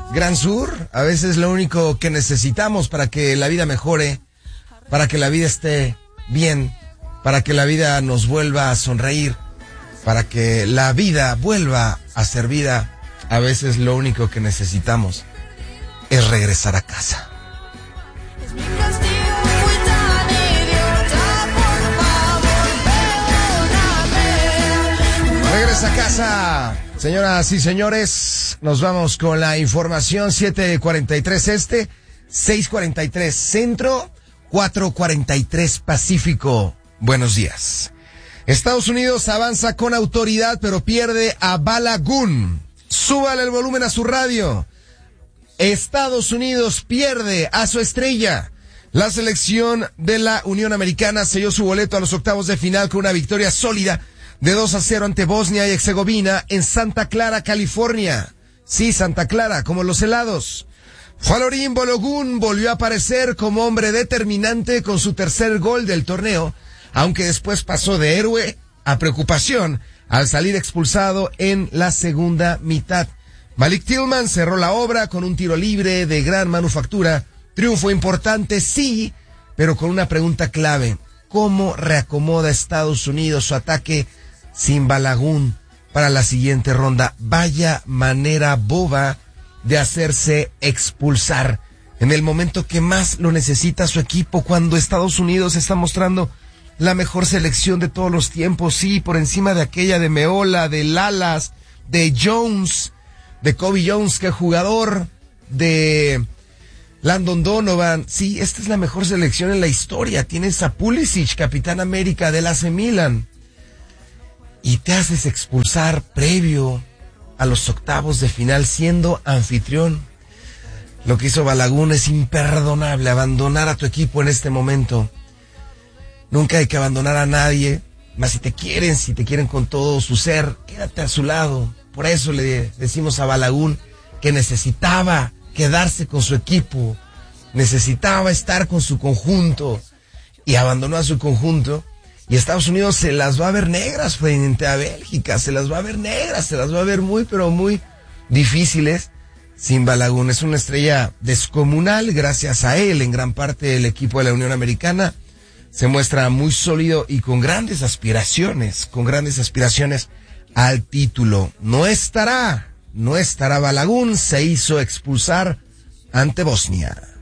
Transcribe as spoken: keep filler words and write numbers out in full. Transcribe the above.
Gran Sur, a veces lo único que necesitamos para que la vida mejore, para que la vida esté bien, para que la vida nos vuelva a sonreír, para que la vida vuelva a ser vida, a veces lo único que necesitamos es regresar a casa. Regresa a casa. Señoras y señores, nos vamos con la información. Siete cuarenta y tres este, seis cuarenta y tres centro, cuatro cuarenta y tres pacífico. Buenos días. Estados Unidos avanza con autoridad, pero pierde a Balagun. Súbale el volumen a su radio. Estados Unidos pierde a su estrella. La selección de la Unión Americana selló su boleto a los octavos de final con una victoria sólida de dos a cero ante Bosnia y Herzegovina en Santa Clara, California. Sí, Santa Clara, como los helados. Folarin Balogun volvió a aparecer como hombre determinante con su tercer gol del torneo, aunque después pasó de héroe a preocupación al salir expulsado en la segunda mitad. Malik Tillman cerró la obra con un tiro libre de gran manufactura. Triunfo importante, sí, pero con una pregunta clave. ¿Cómo reacomoda Estados Unidos su ataque sin Balagun para la siguiente ronda? Vaya manera boba de hacerse expulsar en el momento que más lo necesita su equipo, cuando Estados Unidos está mostrando la mejor selección de todos los tiempos, sí, por encima de aquella de Meola, de Lalas, de Jones, de Kobe Jones, que jugador, de Landon Donovan. Sí, esta es la mejor selección en la historia. Tienes a Pulisic, Capitán América del A C Milan, y te haces expulsar previo a los octavos de final siendo anfitrión. Lo que hizo Balagun es imperdonable. Abandonar a tu equipo en este momento. Nunca hay que abandonar a nadie, más si te quieren, si te quieren con todo su ser, quédate a su lado. Por eso le decimos a Balagun que necesitaba quedarse con su equipo, necesitaba estar con su conjunto, y abandonó a su conjunto, y Estados Unidos se las va a ver negras frente a Bélgica, se las va a ver negras, se las va a ver muy, pero muy difíciles sin Balagun. Es una estrella descomunal. Gracias a él, en gran parte el equipo de la Unión Americana se muestra muy sólido y con grandes aspiraciones, con grandes aspiraciones al título. No estará, no estará Balagun, se hizo expulsar ante Bosnia.